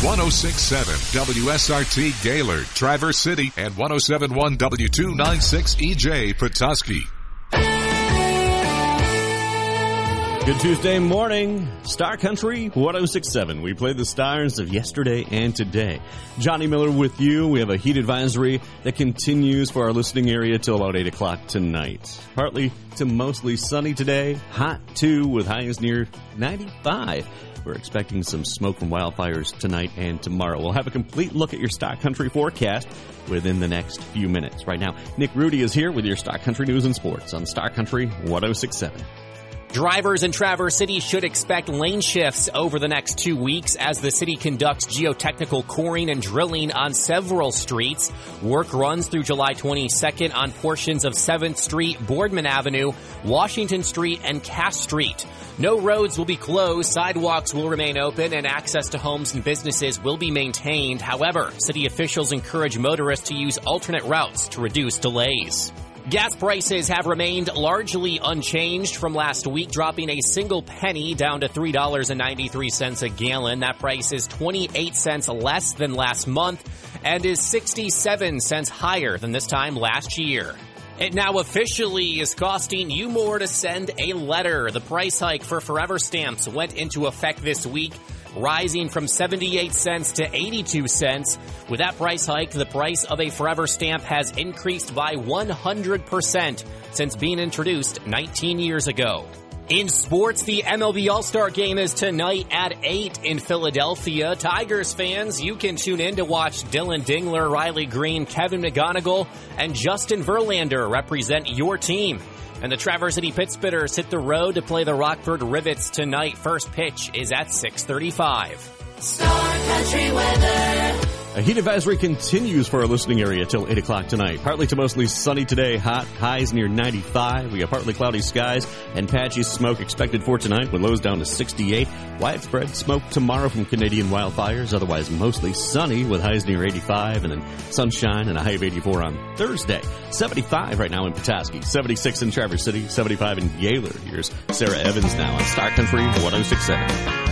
106.7 WSRT Gaylord, Traverse City, and 107.1 W296 EJ Petoskey. Good Tuesday morning, Star Country 106.7. We play the stars of yesterday and today. Johnny Miller with you. We have a heat advisory that continues for our listening area till about 8 o'clock tonight. Partly to mostly sunny today, hot too with highs near 95. We're expecting some smoke from wildfires tonight and tomorrow. We'll have a complete look at your Star Country forecast within the next few minutes. Right now, Nick Rudy is here with your Star Country news and sports on Star Country 106.7. Drivers in Traverse City should expect lane shifts over the next 2 weeks as the city conducts geotechnical coring and drilling on several streets. Work runs through July 22nd on portions of 7th Street, Boardman Avenue, Washington Street, and Cass Street. No roads will be closed, sidewalks will remain open, and access to homes and businesses will be maintained. However, city officials encourage motorists to use alternate routes to reduce delays. Gas prices have remained largely unchanged from last week, dropping a single penny down to $3.93 a gallon. That price is 28 cents less than last month and is 67 cents higher than this time last year. It now officially is costing you more to send a letter. The price hike for Forever Stamps went into effect this week, rising from 78 cents to 82 cents. With that price hike, the price of a Forever Stamp has increased by 100% since being introduced 19 years ago. In sports, the MLB All-Star Game is tonight at 8 in Philadelphia. Tigers fans, you can tune in to watch Dylan Dingler, Riley Green, Kevin McGonigal, and Justin Verlander represent your team. And the Traverse City Pittsburghers hit the road to play the Rockford Rivets tonight. First pitch is at 6:35. Star Country weather. A heat advisory continues for our listening area till 8 o'clock tonight. Partly to mostly sunny today, hot, highs near 95. We got partly cloudy skies and patchy smoke expected for tonight with lows down to 68. Widespread smoke tomorrow from Canadian wildfires, otherwise mostly sunny with highs near 85 and then sunshine and a high of 84 on Thursday. 75 right now in Petoskey, 76 in Traverse City, 75 in Gaylord. Here's Sarah Evans now on Star Country 106.7.